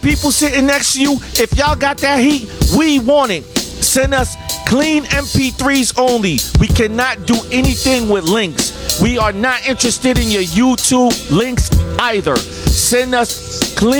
People sitting next to you, if y'all got that heat, we want it. Send us clean MP3s only. We cannot do anything with links. We are not interested in your YouTube links either. Send us